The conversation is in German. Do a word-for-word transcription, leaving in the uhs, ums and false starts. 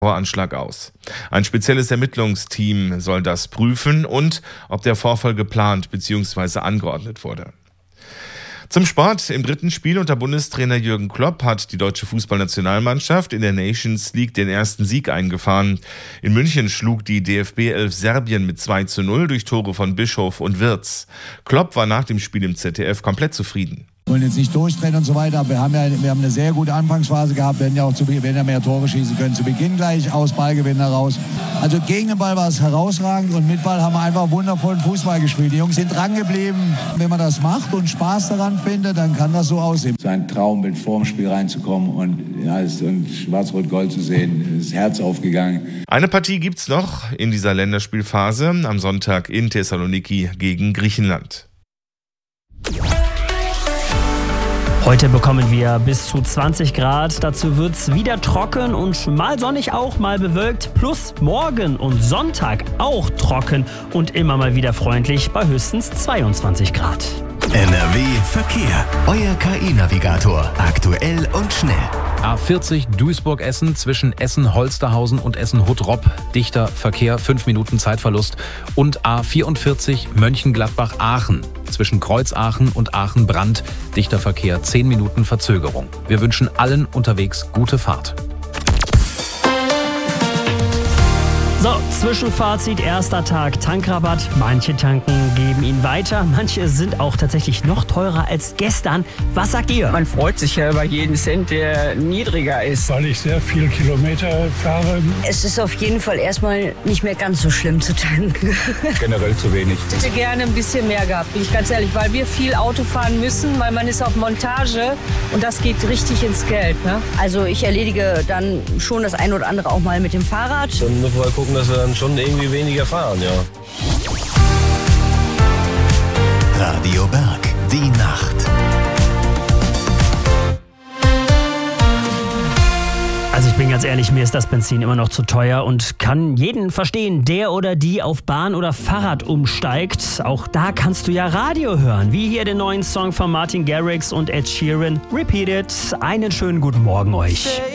Terroranschlag aus. Ein spezielles Ermittlungsteam soll das prüfen und ob der Vorfall geplant bzw. angeordnet wurde. Zum Sport. Im dritten Spiel unter Bundestrainer Jürgen Klopp hat die deutsche Fußballnationalmannschaft in der Nations League den ersten Sieg eingefahren. In München schlug die D F B elf Serbien mit zwei zu null durch Tore von Bischof und Wirtz. Klopp war nach dem Spiel im Z D F komplett zufrieden. Wir wollen jetzt nicht durchdrehen und so weiter, aber wir haben ja wir haben eine sehr gute Anfangsphase gehabt, wir werden ja auch zu, werden ja mehr Tore schießen können, zu Beginn gleich aus Ballgewinn heraus. Also gegen den Ball war es herausragend und mit Ball haben wir einfach wundervollen Fußball gespielt. Die Jungs sind dran geblieben. Wenn man das macht und Spaß daran findet, dann kann das so aussehen. Es ist ein Traumbild, vorm Spiel reinzukommen und, ja, und Schwarz-Rot-Gold zu sehen, das Herz aufgegangen. Eine Partie gibt's noch in dieser Länderspielphase am Sonntag in Thessaloniki gegen Griechenland. Heute bekommen wir bis zu zwanzig Grad. Dazu wird es wieder trocken und mal sonnig auch, mal bewölkt. Plus morgen und Sonntag auch trocken und immer mal wieder freundlich bei höchstens zweiundzwanzig Grad. N R W Verkehr. Euer K I-Navigator. Aktuell und schnell. A vierzig Duisburg-Essen zwischen Essen-Holsterhausen und Essen-Huttrop. Dichter Verkehr, fünf Minuten Zeitverlust. Und A vierundvierzig Mönchengladbach-Aachen zwischen Kreuzaachen und Aachen-Brand. Dichter Verkehr, zehn Minuten Verzögerung. Wir wünschen allen unterwegs gute Fahrt. So, Zwischenfazit, erster Tag Tankrabatt. Manche tanken, geben ihn weiter. Manche sind auch tatsächlich noch teurer als gestern. Was sagt ihr? Man freut sich ja über jeden Cent, der niedriger ist. Weil ich sehr viel Kilometer fahre. Es ist auf jeden Fall erstmal nicht mehr ganz so schlimm zu tanken. Generell zu wenig. Ich hätte gerne ein bisschen mehr gehabt, bin ich ganz ehrlich, weil wir viel Auto fahren müssen, weil man ist auf Montage und das geht richtig ins Geld. Ne? Also ich erledige dann schon das ein oder andere auch mal mit dem Fahrrad. Dann müssen wir gucken, dass wir dann schon irgendwie weniger fahren, ja. Radio Berg, die Nacht. Also ich bin ganz ehrlich, mir ist das Benzin immer noch zu teuer und kann jeden verstehen, der oder die auf Bahn oder Fahrrad umsteigt. Auch da kannst du ja Radio hören, wie hier den neuen Song von Martin Garrix und Ed Sheeran. Repeat it. Einen schönen guten Morgen euch.